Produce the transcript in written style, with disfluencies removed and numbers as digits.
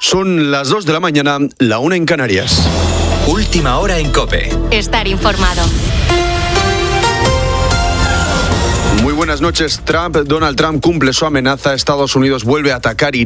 Son las 2 de la mañana, la 1 en Canarias. Última hora en COPE. Estar informado. Muy buenas noches. Donald Trump cumple su amenaza. Estados Unidos vuelve a atacar Irán.